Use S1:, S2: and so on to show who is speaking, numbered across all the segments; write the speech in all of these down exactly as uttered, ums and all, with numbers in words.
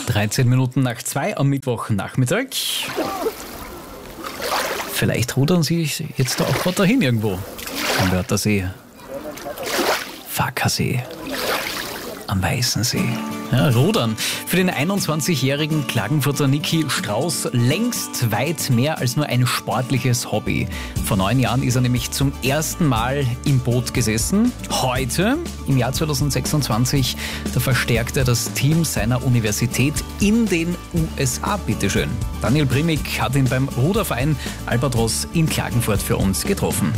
S1: dreizehn Minuten nach zwei am Mittwochnachmittag. Vielleicht rudern Sie jetzt auch gerade dahin irgendwo. Am Wörthersee, Fackersee, am Weißensee. Ja, Rudern. Für den einundzwanzigjährigen Klagenfurter Niki Strauß längst weit mehr als nur ein sportliches Hobby. Vor neun Jahren ist er nämlich zum ersten Mal im Boot gesessen. Heute, im Jahr zweitausendsechsundzwanzig, da verstärkt er das Team seiner Universität in den U S A. Bitteschön. Daniel Brimig hat ihn beim Ruderverein Albatros in Klagenfurt für uns getroffen.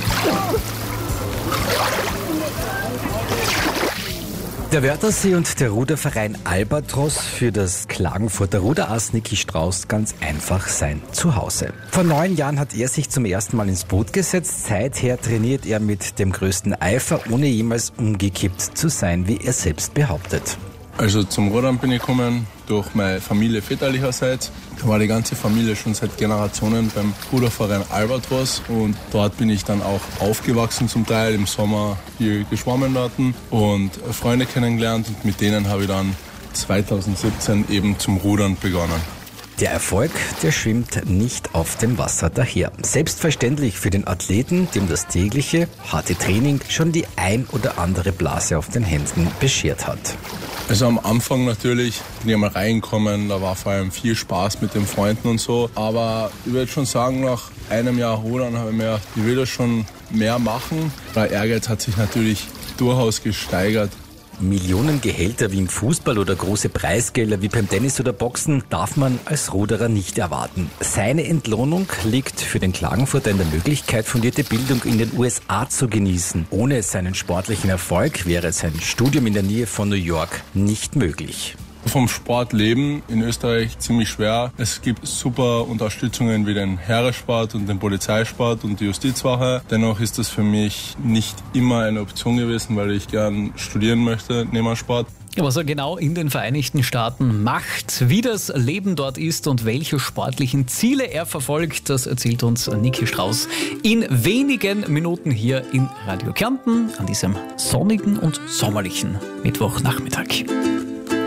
S2: Der Wörthersee und der Ruderverein Albatros für das Klagenfurter Ruderass Niki Strauß ganz einfach sein Zuhause. Vor neun Jahren hat er sich zum ersten Mal ins Boot gesetzt. Seither trainiert er mit dem größten Eifer, ohne jemals umgekippt zu sein, wie er selbst behauptet.
S3: Also zum Rudern bin ich gekommen durch meine Familie väterlicherseits. Da war die ganze Familie schon seit Generationen beim Ruderverein Albatros und dort bin ich dann auch aufgewachsen zum Teil, im Sommer hier geschwommen dort und Freunde kennengelernt und mit denen habe ich dann zweitausendsiebzehn eben zum Rudern begonnen.
S2: Der Erfolg, der schwimmt nicht auf dem Wasser daher. Selbstverständlich für den Athleten, dem das tägliche, harte Training schon die ein oder andere Blase auf den Händen beschert hat.
S3: Also am Anfang natürlich bin ich mal reingekommen, da war vor allem viel Spaß mit den Freunden und so. Aber ich würde schon sagen, nach einem Jahr Rudern habe ich mir gedacht, ich will das schon mehr machen. Der Ehrgeiz hat sich natürlich durchaus gesteigert.
S2: Millionengehälter wie im Fußball oder große Preisgelder wie beim Tennis oder Boxen darf man als Ruderer nicht erwarten. Seine Entlohnung liegt für den Klagenfurter in der Möglichkeit, fundierte Bildung in den U S A zu genießen. Ohne seinen sportlichen Erfolg wäre sein Studium in der Nähe von New York nicht möglich.
S3: Vom Sportleben in Österreich ziemlich schwer. Es gibt super Unterstützungen wie den Heeressport und den Polizeisport und die Justizwache. Dennoch ist das für mich nicht immer eine Option gewesen, weil ich gern studieren möchte neben Sport.
S1: Was er genau in den Vereinigten Staaten macht, wie das Leben dort ist und welche sportlichen Ziele er verfolgt, das erzählt uns Niki Strauß in wenigen Minuten hier in Radio Kärnten an diesem sonnigen und sommerlichen Mittwochnachmittag.